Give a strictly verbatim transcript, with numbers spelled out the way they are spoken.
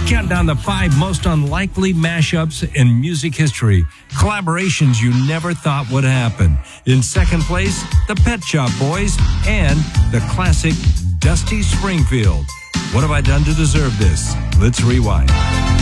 Count down the five most unlikely mashups in music history. Collaborations you never thought would happen. In second place, the Pet Shop Boys and the classic Dusty Springfield. What have I done to deserve this? Let's rewind.